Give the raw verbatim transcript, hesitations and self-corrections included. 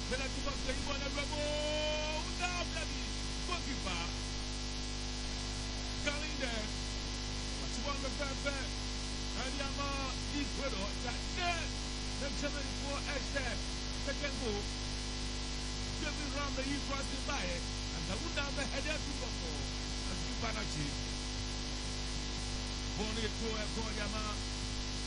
penalty box kwenye bwana Bravo. Now bloody goalkeeper. Kalinde. What's one the fair fair? And Yama Ecuador. That net. Them seventy-four extra. Second goal. Giving round the East passing by it. And the wood down the head of the football. And two Panachi. Bonnie to a Yama.